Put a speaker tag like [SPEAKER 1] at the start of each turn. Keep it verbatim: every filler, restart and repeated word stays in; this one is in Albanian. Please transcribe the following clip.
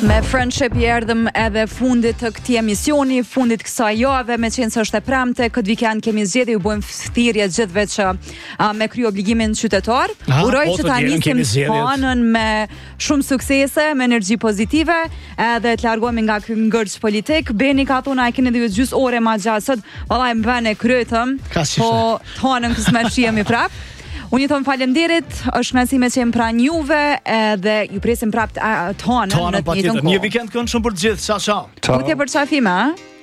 [SPEAKER 1] Me Friendship i erdhëm edhe fundit të këtij emisioni, fundit kësaj jave, me qenë se është e premte, këtë vikend kemi zgjedhur, ju bëjmë thirrje gjithëve që uh, me kry obligimin qytetar. Uroj që ta nisim anën me shumë suksese, me energji pozitive, edhe të largohemi nga ky ngërç politik. Beni ka thonë ai keni edhe gjys ore më gjatë sot, vallai më vjen e kryetëm. Po tonën që s'më shihemi prap. Unë i thon faleminderit, është kënaqësi me qenë pranë juve edhe ju presim prapë tonën në të njëjtën kohë.
[SPEAKER 2] Një vikend kënd shumë për të gjithë. Ciao ciao.
[SPEAKER 1] Tutje për çafime, ha?